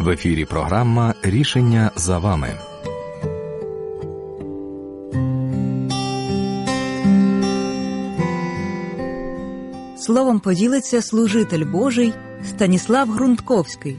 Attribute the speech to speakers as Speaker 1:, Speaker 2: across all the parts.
Speaker 1: В ефірі програма «Рішення за вами».
Speaker 2: Словом поділиться служитель Божий Станіслав Грунтковський.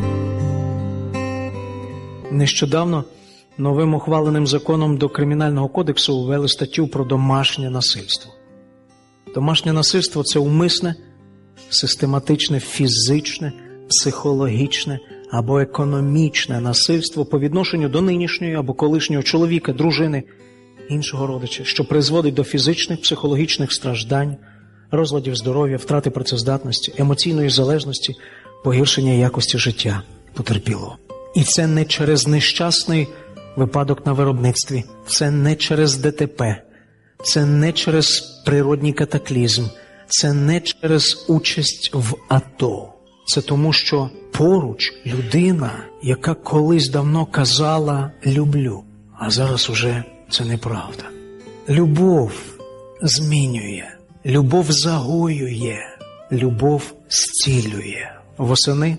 Speaker 3: Нещодавно новим ухваленим законом до Кримінального кодексу ввели статтю про домашнє насильство. Домашнє насильство – це умисне, систематичне, фізичне, психологічне або економічне насильство по відношенню до нинішньої або колишнього чоловіка, дружини, іншого родича, що призводить до фізичних, психологічних страждань, розладів здоров'я, втрати працездатності, емоційної залежності, погіршення якості життя потерпілого. І це не через нещасний випадок на виробництві, це не через ДТП, це не через природній катаклізм, це не через участь в АТО. Це тому, що поруч людина, яка колись давно казала «люблю», а зараз уже це неправда. Любов змінює, любов загоює, любов зцілює. Восени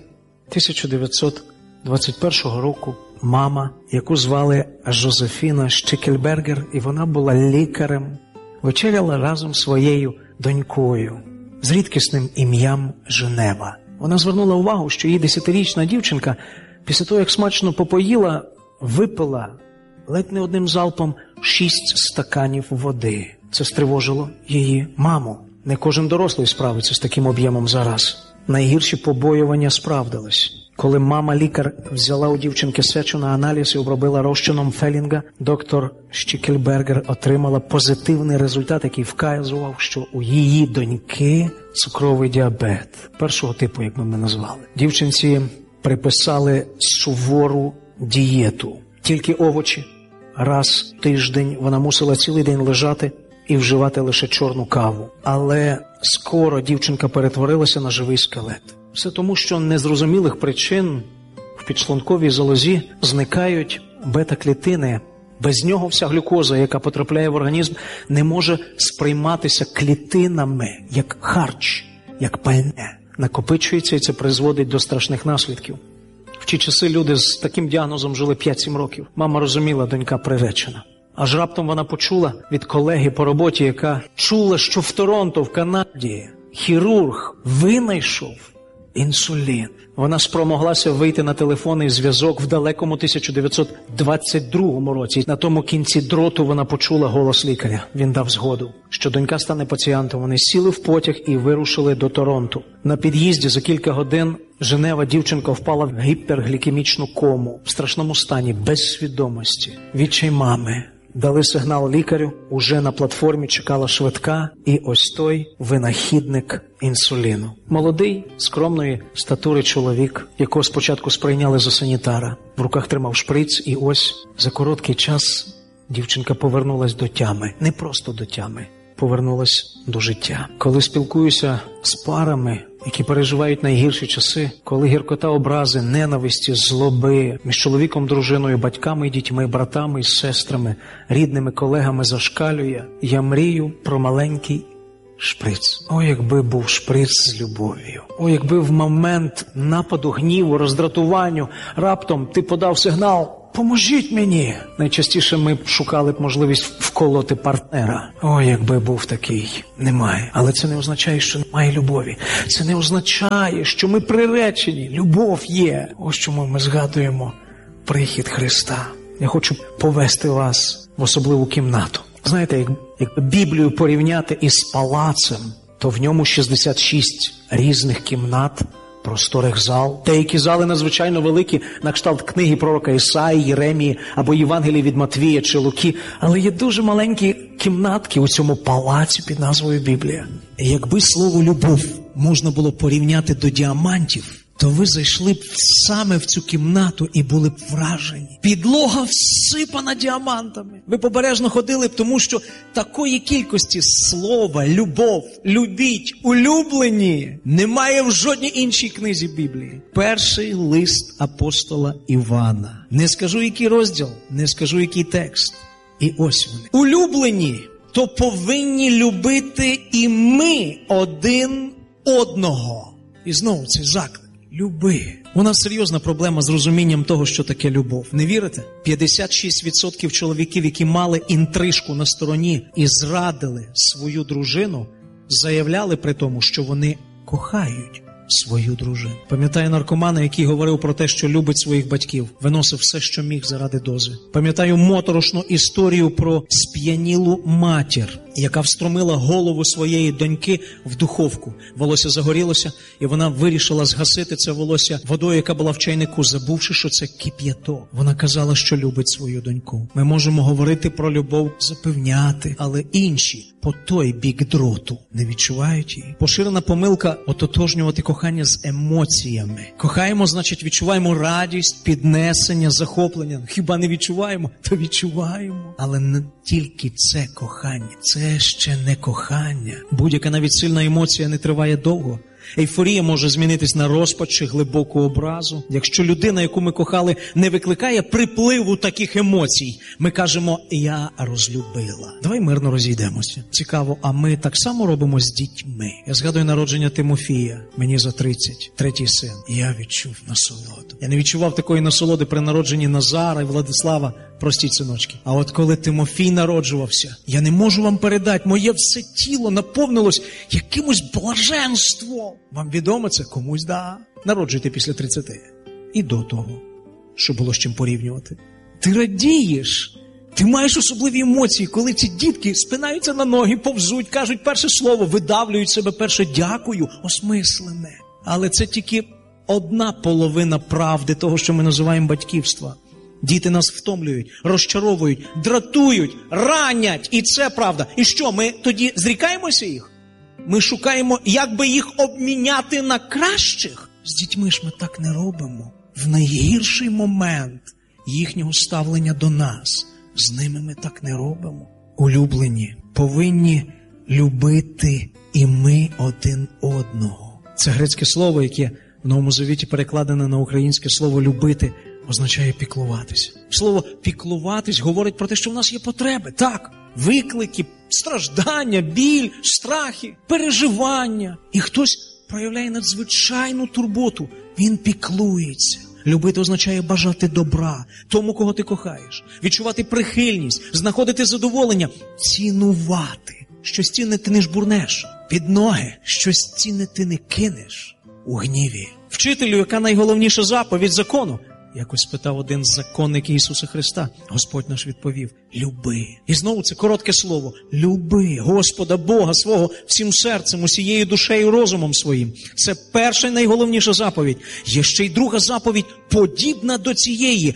Speaker 3: 1921 року мама, яку звали Жозефіна Щекельбергер, і вона була лікарем, вечеряла разом з своєю донькою з рідкісним ім'ям Женева. Вона звернула увагу, що її 10-річна дівчинка після того, як смачно попоїла, випила ледь не одним залпом 6 стаканів води. Це стривожило її маму. Не кожен дорослий справиться з таким об'ємом за раз. Найгірші побоювання справдились. Коли мама-лікар взяла у дівчинки сечу на аналіз і обробила розчином Фелінга, доктор Щекельбергер отримала позитивний результат, який вказував, що у її доньки цукровий діабет. Першого типу, як ми назвали. Дівчинці приписали сувору дієту. Тільки овочі. Раз в тиждень вона мусила цілий день лежати і вживати лише чорну каву. Але скоро дівчинка перетворилася на живий скелет. Все тому, що незрозумілих причин в підшлунковій залозі зникають бета-клітини. Без нього вся глюкоза, яка потрапляє в організм, не може сприйматися клітинами, як харч, як пальне. Накопичується, і це призводить до страшних наслідків. В ті часи люди з таким діагнозом жили 5-7 років. Мама розуміла, донька приречена. Аж раптом вона почула від колеги по роботі, яка чула, що в Торонто, в Канаді, хірург винайшов інсулін. Вона спромоглася вийти на телефонний зв'язок в далекому 1922 році. На тому кінці дроту вона почула голос лікаря. Він дав згоду, що донька стане пацієнтом. Вони сіли в потяг і вирушили до Торонто. На під'їзді за кілька годин Женева дівчинка впала в гіперглікемічну кому, в страшному стані, без свідомості. Відчай мами. Дали сигнал лікарю, уже на платформі чекала швидка, і ось той винахідник інсуліну. Молодий, скромної статури чоловік, якого спочатку сприйняли за санітара. В руках тримав шприц, і ось за короткий час дівчинка повернулась до тями. Не просто до тями, повернулась до життя. Коли спілкуюся з парами, які переживають найгірші часи, коли гіркота образи, ненависті, злоби між чоловіком, дружиною, батьками і дітьми, братами і сестрами, рідними, колегами зашкалює, я мрію про маленький шприц. О, якби був шприц з любов'ю. О, якби в момент нападу гніву, роздратуванню раптом ти подав сигнал «Поможіть мені!». Найчастіше ми шукали б можливість вколоти партнера. О, якби був такий. Немає. Але це не означає, що немає любові. Це не означає, що ми приречені. Любов є. Ось чому ми згадуємо прихід Христа. Я хочу повести вас в особливу кімнату. Знаєте, як Біблію порівняти із палацем, то в ньому 66 різних кімнат, просторих зал. Деякі зали надзвичайно великі, на кшталт книги пророка Ісаї, Єремії або Євангелії від Матвія чи Луки. Але є дуже маленькі кімнатки у цьому палаці під назвою Біблія. І якби слово «любов» можна було порівняти до діамантів, то ви зайшли б саме в цю кімнату і були б вражені. Підлога всипана діамантами. Ви побережно ходили б, тому що такої кількості слова, любов, любіть, улюблені немає в жодній іншій книзі Біблії. Перший лист апостола Івана. Не скажу, який розділ, не скажу, який текст. І ось вони. Улюблені, то повинні любити і ми один одного. І знову цей заклик. Люби У нас серйозна проблема з розумінням того, що таке любов. Не вірите? 56% чоловіків, які мали інтрижку на стороні і зрадили свою дружину, заявляли при тому, що вони кохають свою дружину. Пам'ятаю наркомана, який говорив про те, що любить своїх батьків, виносив все, що міг заради дози. Пам'ятаю моторошну історію про сп'янілу матір, яка встромила голову своєї доньки в духовку. Волосся загорілося, і вона вирішила згасити це волосся водою, яка була в чайнику, забувши, що це кип'яток. Вона казала, що любить свою доньку. Ми можемо говорити про любов, запевняти, але інші по той бік дроту не відчувають її. Поширена помилка ототожнювати кохання з емоціями. Кохаємо, значить відчуваємо радість, піднесення, захоплення. Хіба не відчуваємо? То відчуваємо. Але не тільки це кохання. Це ще не кохання. Будь-яка навіть сильна емоція не триває довго. Ейфорія може змінитись на розпач чи глибоку образу. Якщо людина, яку ми кохали, не викликає припливу таких емоцій, ми кажемо «я розлюбила». Давай мирно розійдемося. Цікаво, а ми так само робимо з дітьми. Я згадую народження Тимофія. Мені за 30, третій син. І я відчув насолоду. Я не відчував такої насолоди при народженні Назара і Владислава. Простіть, синочки. А от коли Тимофій народжувався, я не можу вам передати, моє все тіло наповнилось якимось блаженством. Вам відомо це? Комусь да. Народжуйте після 30. І до того, що було з чим порівнювати. Ти радієш. Ти маєш особливі емоції, коли ці дітки спинаються на ноги, повзуть, кажуть перше слово, видавлюють себе перше «дякую», осмислене. Але це тільки одна половина правди того, що ми називаємо батьківство. Діти нас втомлюють, розчаровують, дратують, ранять. І це правда. І що, ми тоді зрікаємося їх? Ми шукаємо, як би їх обміняти на кращих? З дітьми ж ми так не робимо. В найгірший момент їхнього ставлення до нас. З ними ми так не робимо. Улюблені повинні любити і ми один одного. Це грецьке слово, яке в Новому Завіті перекладене на українське слово «любити», означає піклуватися. Слово «піклуватись» говорить про те, що в нас є потреби. Так, виклики, страждання, біль, страхи, переживання. І хтось проявляє надзвичайну турботу. Він піклується. Любити означає бажати добра тому, кого ти кохаєш. Відчувати прихильність, знаходити задоволення, цінувати. Щось цінне ти не жбурнеш під ноги, щось цінне ти не кинеш у гніві. Вчителю, яка найголовніша заповідь закону? Якось спитав один з законників Ісуса Христа. Господь наш відповів: люби. І знову це коротке слово. Люби Господа Бога свого всім серцем, усією душею, розумом своїм. Це перша і найголовніша заповідь. Є ще й друга заповідь, подібна до цієї.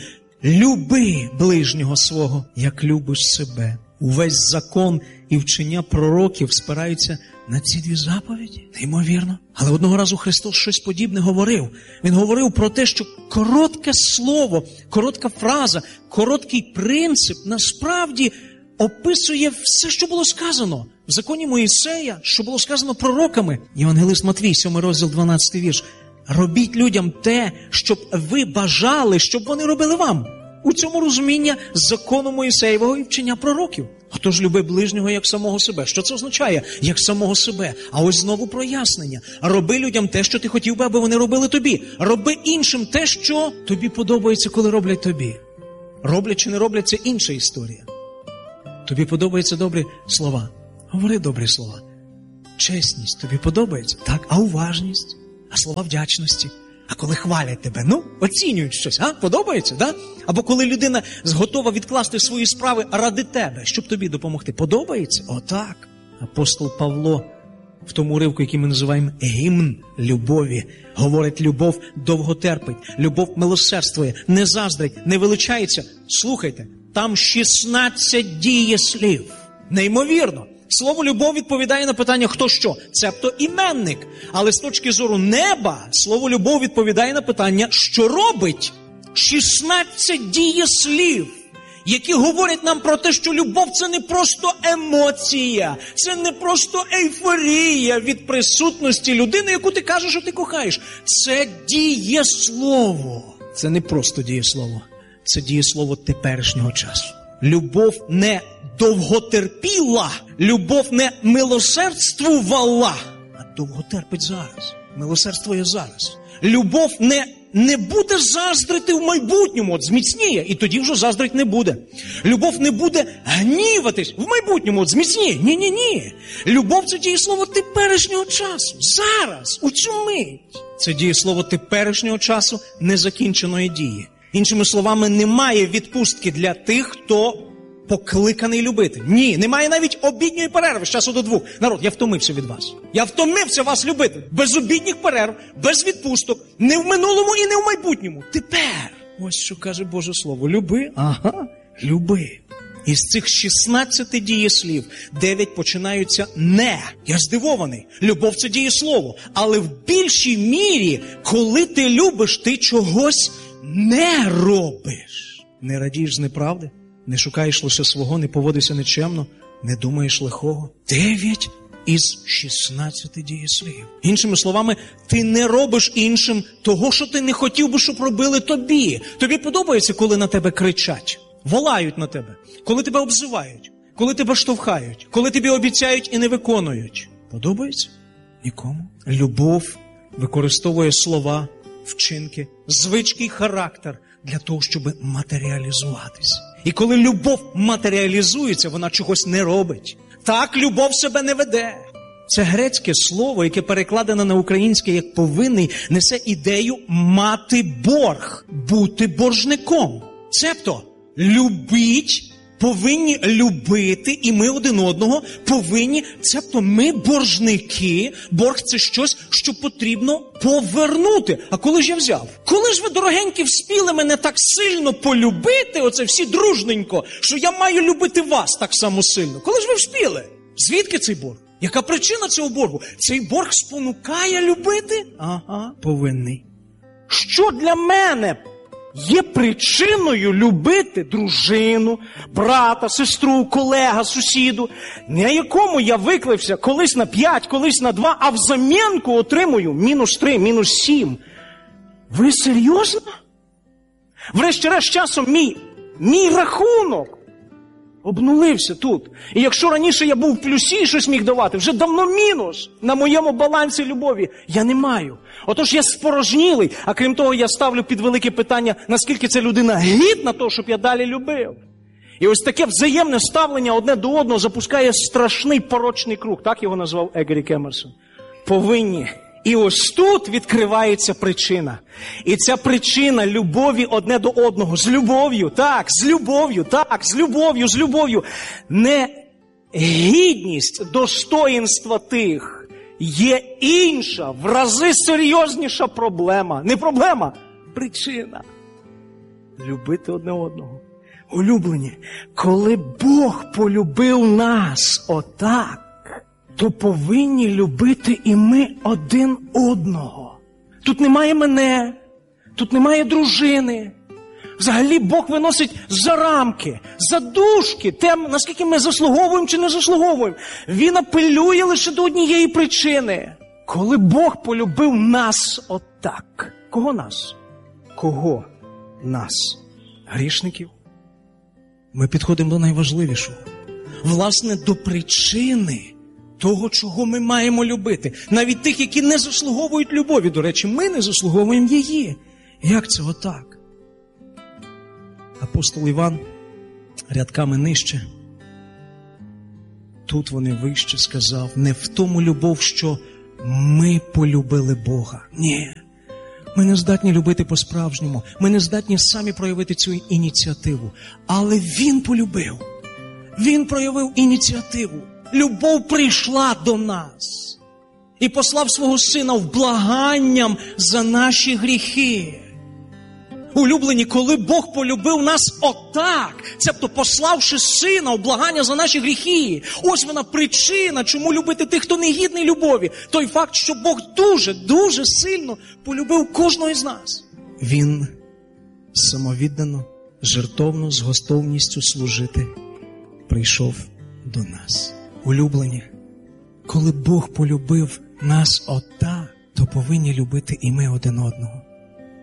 Speaker 3: Люби ближнього свого, як любиш себе. Увесь закон і вчення пророків спираються на ці дві заповіді. Неймовірно. Але одного разу Христос щось подібне говорив. Він говорив про те, що коротке слово, коротка фраза, короткий принцип насправді описує все, що було сказано в законі Моїсея, що було сказано пророками. Євангелист Матвій, 7 розділ, 12 вірш. Робіть людям те, щоб ви бажали, щоб вони робили вам. У цьому розуміння закону Моїсеєвого і вчення пророків. Отож, люби ближнього як самого себе. Що це означає? Як самого себе. А ось знову прояснення. Роби людям те, що ти хотів би, аби вони робили тобі. Роби іншим те, що тобі подобається, коли роблять тобі. Роблять чи не роблять – це інша історія. Тобі подобаються добрі слова. Говори добрі слова. Чесність тобі подобається? Так. А уважність? А слова вдячності? А коли хвалять тебе, оцінюють щось, подобається, да? Або коли людина готова відкласти свої справи ради тебе, щоб тобі допомогти, подобається? Отак. Апостол Павло в тому уривку, який ми називаємо гімн любові, говорить: любов довго терпить, любов милосердствує, не заздрить, не величається. Слухайте, там 16 дієслів. Неймовірно. Слово «любов» відповідає на питання «хто що?», цебто іменник. Але з точки зору неба, слово «любов» відповідає на питання «що робить?». 16 дієслів, які говорять нам про те, що любов – це не просто емоція, це не просто ейфорія від присутності людини, яку ти кажеш, що ти кохаєш. Це дієслово. Це не просто дієслово, це дієслово теперішнього часу. Любов не довготерпіла, любов не милосердствувала, а довготерпить зараз, милосердствує зараз. Любов не
Speaker 4: не буде заздрити в майбутньому, от зміцніє, і тоді вже заздрить не буде. Любов не буде гніватись в майбутньому, от зміцніє. Ні. Любов – це дієслово теперішнього часу, зараз, у цю мить. Це дієслово теперішнього часу незакінченої дії. Іншими словами, немає відпустки для тих, хто покликаний любити. Ні, немає навіть обідньої перерви з часу до 2. Народ, я втомився від вас. Я втомився вас любити. Без обідніх перерв, без відпусток. Не в минулому і не в майбутньому. Тепер. Ось що каже Боже Слово. Люби? Ага, люби. Із цих 16 дієслів 9 починаються «не». Я здивований. Любов – це дієслово. Але в більшій мірі, коли ти любиш, ти чогось не робиш. Не радієш з неправди? Не шукаєш лише свого, не поводишся нечемно, не думаєш лихого. 9 із 16 дієслів. Іншими словами, ти не робиш іншим того, що ти не хотів би, щоб робили тобі. Тобі подобається, коли на тебе кричать, волають на тебе, коли тебе обзивають, коли тебе штовхають, коли тобі обіцяють і не виконують. Подобається? Нікому. Любов використовує слова, вчинки, звички й характер для того, щоб матеріалізуватися. І коли любов матеріалізується, вона чогось не робить. Так любов себе не веде. Це грецьке слово, яке перекладено на українське як повинний, несе ідею мати борг, бути боржником. Цебто, любіть, повинні любити, і ми один одного повинні, цебто ми боржники, борг – це щось, що потрібно повернути. А коли ж я взяв? Коли ж ви, дорогенькі, вспіли мене так сильно полюбити, оце всі дружненько, що я маю любити вас так само сильно? Коли ж ви вспіли? Звідки цей борг? Яка причина цього боргу? Цей борг спонукає любити? Ага, повинний. Що для мене є причиною любити дружину, брата, сестру, колега, сусіду, на якому я виклився колись на 5, колись на 2, а взамінку отримую -3, -7. Ви серйозно? Врешті-решт часом мій рахунок обнулився тут. І якщо раніше я був в плюсі і щось міг давати, вже давно мінус на моєму балансі любові я не маю. Отож я спорожнілий, а крім того я ставлю під велике питання, наскільки ця людина гідна того, щоб я далі любив. І ось таке взаємне ставлення одне до одного запускає страшний порочний круг, так його назвав Егерік Емерсон. Повинні. І ось тут відкривається причина. І ця причина любові одне до одного. З любов'ю, так, з любов'ю, так, з любов'ю. Не гідність достоїнства тих. Є інша, в рази серйозніша проблема. Не проблема, причина. Любити одне одного. Улюблені, коли Бог полюбив нас отак, то повинні любити і ми один одного. Тут немає мене, тут немає дружини. Взагалі Бог виносить за рамки, за дужки, те, наскільки ми заслуговуємо чи не заслуговуємо. Він апелює лише до однієї причини. Коли Бог полюбив нас отак. Кого нас? Кого нас? Грішників? Ми підходимо до найважливішого. Власне, до причини того, чого ми маємо любити. Навіть тих, які не заслуговують любові. До речі, ми не заслуговуємо її. Як це отак? Апостол Іван рядками нижче. Тут вони вище сказав, не в тому любов, що ми полюбили Бога. Ні. Ми не здатні любити по-справжньому. Ми не здатні самі проявити цю ініціативу. Але Він полюбив. Він проявив ініціативу. Любов прийшла до нас. І послав свого Сина вблаганням за наші гріхи. Улюблені, коли Бог полюбив нас отак, цебто пославши Сина в благання за наші гріхи, ось вона причина, чому любити тих, хто не гідний любові. Той факт, що Бог дуже, дуже сильно полюбив кожного із нас. Він самовіддано, жертовно, з готовністю служити прийшов до нас. Улюблені, коли Бог полюбив нас отак, то повинні любити і ми один одного.